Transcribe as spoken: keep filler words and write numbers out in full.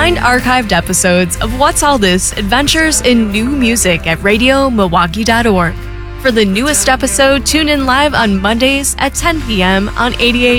Find archived episodes of What's All This Adventures in New Music at radio milwaukee dot org. For the newest episode, tune in live on Mondays at ten p.m. on eighty-eight